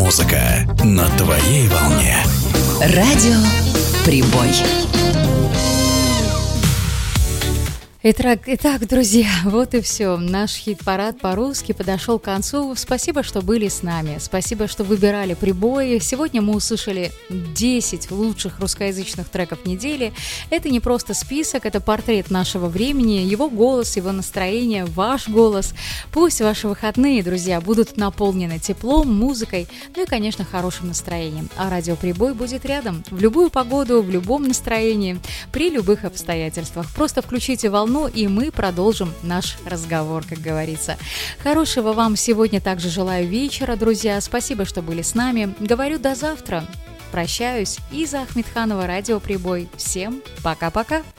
музыка на твоей волне. Радио Прибой. Итак, друзья, вот и все. Наш хит-парад по-русски подошел к концу. Спасибо, что были с нами. Спасибо, что выбирали прибои. Сегодня мы услышали 10 лучших русскоязычных треков недели. Это не просто список, это портрет нашего времени, его голос, его настроение, ваш голос. Пусть ваши выходные, друзья, будут наполнены теплом, музыкой, ну и, конечно, хорошим настроением. А радио Прибой будет рядом. В любую погоду, в любом настроении, при любых обстоятельствах. Просто включите волну, и мы продолжим наш разговор, как говорится. Хорошего вам сегодня также желаю вечера, друзья. Спасибо, что были с нами. Говорю до завтра. Прощаюсь. Иза Ахмедханова, радио Прибой. Всем пока-пока.